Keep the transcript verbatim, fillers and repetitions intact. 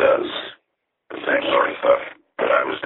does the same sort of stuff that I was